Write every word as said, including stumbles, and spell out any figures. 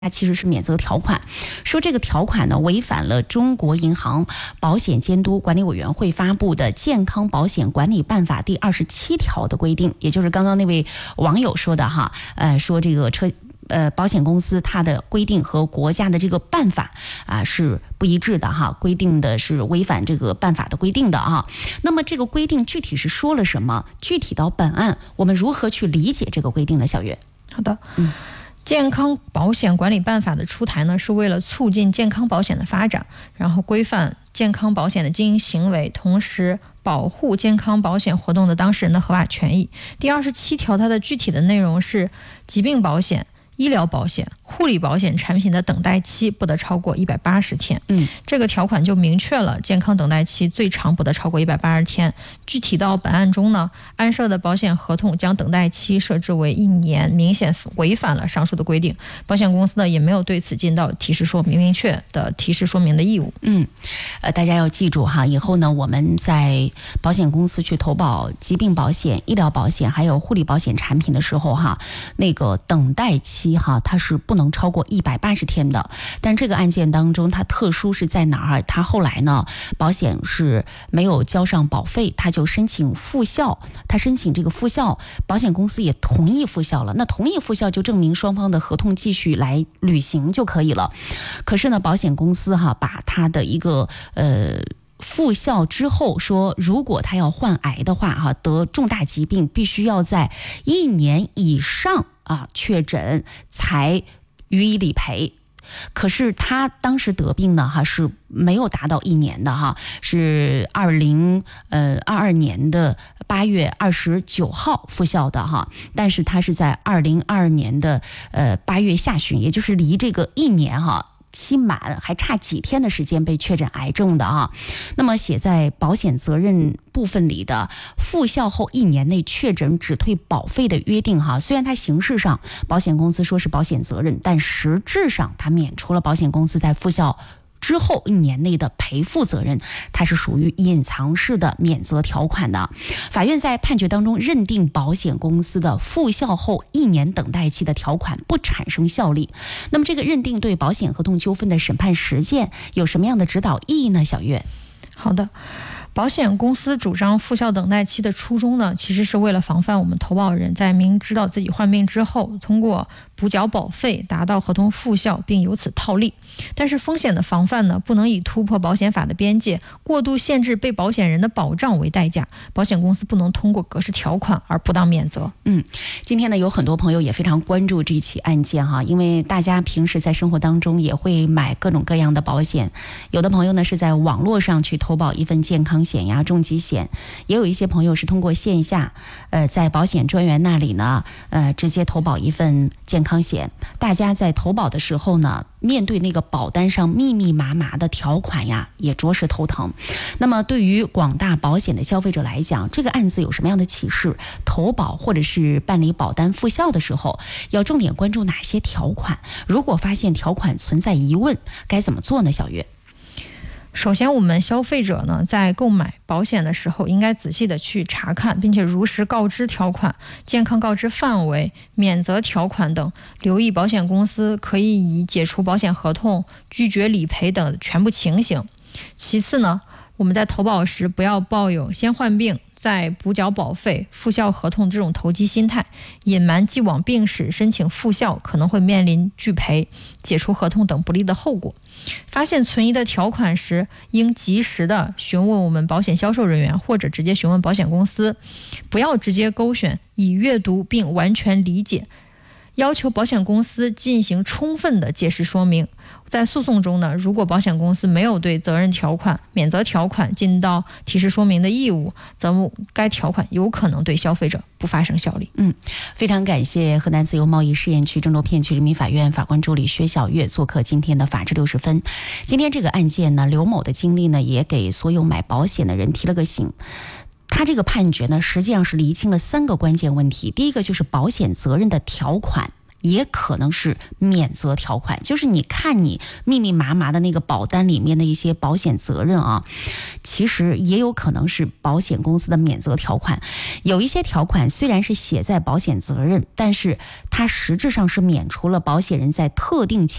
它其实是免责条款，说这个条款呢违反了中国银行保险监督管理委员会发布的《健康保险管理办法》第二十七条的规定，也就是刚刚那位网友说的哈，呃，说这个车。呃，保险公司它的规定和国家的这个办法啊是不一致的哈，规定的是违反这个办法的规定的啊。那么这个规定具体是说了什么？具体到本案，我们如何去理解这个规定呢？小月， 好的，嗯。健康保险管理办法的出台呢，是为了促进健康保险的发展，然后规范健康保险的经营行为，同时保护健康保险活动的当事人的合法权益。第二十七条它的具体的内容是疾病保险、医疗保险、护理保险产品的等待期不得超过一百八十天。 嗯， 这个条款就明确了健康等待期最长不得超过一百八十天。具体到本案中呢，安设的保险合同将等待期设置为一年，明显违反了上述的规定。保险公司呢也没有对此尽到提示说明明确的提示说明的义务。 嗯，呃，大家要记住哈，以后呢我们在保险公司去投保疾病保险、医疗保险还有护理保险产品的时候哈，那个等待期哈它是不能超过一百八十天的。但这个案件当中它特殊是在哪儿？它后来呢保险是没有交上保费，他就申请复效，他申请这个复效，保险公司也同意复效了。那同意复效就证明双方的合同继续来履行就可以了。可是呢保险公司哈把他的一个呃复效之后说，如果他要患癌的话哈，得重大疾病必须要在一年以上啊确诊才予以理赔。可是他当时得病呢哈是没有达到一年的哈，是二零呃二二年的八月二十九号复效的哈，但是他是在二零二二年的呃八月下旬，也就是离这个一年哈期满还差几天的时间被确诊癌症的啊。那么写在保险责任部分里的复效后一年内确诊只退保费的约定哈，虽然它形式上保险公司说是保险责任，但实质上它免除了保险公司在复效之后一年内的赔付责任，它是属于隐藏式的免责条款的。法院在判决当中认定保险公司的复效后一年等待期的条款不产生效力。那么这个认定对保险合同纠纷的审判实践有什么样的指导意义呢？小月， 好的。保险公司主张复效等待期的初衷呢，其实是为了防范我们投保人在明知道自己患病之后，通过补缴保费达到合同复效，并由此套利。但是风险的防范呢，不能以突破保险法的边界，过度限制被保险人的保障为代价。保险公司不能通过格式条款而不当免责。 嗯，今天呢，有很多朋友也非常关注这起案件哈，因为大家平时在生活当中也会买各种各样的保险，有的朋友呢是在网络上去投保一份健康险呀、重疾险，也有一些朋友是通过线下，呃，在保险专员那里呢，呃，直接投保一份健康险。大家在投保的时候呢，面对那个保单上密密麻麻的条款呀，也着实头疼。那么对于广大保险的消费者来讲，这个案子有什么样的启示？投保或者是办理保单复效的时候，要重点关注哪些条款？如果发现条款存在疑问，该怎么做呢？小月。 首先，我们消费者呢在购买保险的时候，应该仔细的去查看，并且如实告知条款、健康告知范围、免责条款等，留意保险公司可以以解除保险合同、拒绝理赔等全部情形。其次呢，我们在投保时不要抱有先患病再补缴保费、复效合同这种投机心态，隐瞒既往病史申请复效可能会面临拒赔、解除合同等不利的后果。发现存疑的条款时，应及时的询问我们保险销售人员，或者直接询问保险公司，不要直接勾选已阅读并完全理解，要求保险公司进行充分的解释说明。在诉讼中呢，如果保险公司没有对责任条款、免责条款尽到提示说明的义务，则该条款有可能对消费者不发生效力。 嗯，非常感谢河南自由贸易试验区郑州片区人民法院法官助理薛晓月做客今天的法治六十分。今天这个案件呢，刘某的经历呢，也给所有买保险的人提了个醒。他这个判决呢，实际上是厘清了三个关键问题。第一个就是保险责任的条款也可能是免责条款，就是你看你密密麻麻的那个保单里面的一些保险责任啊，其实也有可能是保险公司的免责条款。有一些条款虽然是写在保险责任，但是它实质上是免除了保险人在特定情